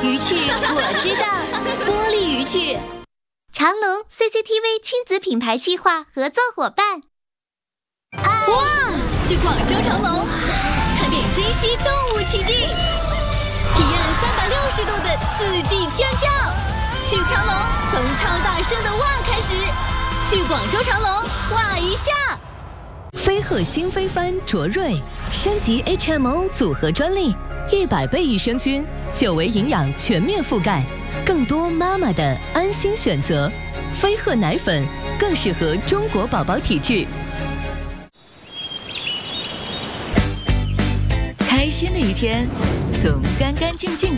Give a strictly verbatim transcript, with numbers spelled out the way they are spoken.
鱼趣我知道，玻璃鱼趣。长隆 C C T V 亲子品牌计划合作伙伴。 哇！去广州长隆，看遍珍稀动物奇迹，体验三百六十度的刺激尖叫。去长隆，从超大声的哇开始。去广州长隆，哇一下。 飞鹤新飞帆卓瑞升级 H M O 组合专利，一百倍益生菌，久维营养全面覆盖，更多妈妈的安心选择。飞鹤奶粉更适合中国宝宝体质。 开心的一天，总干干净净。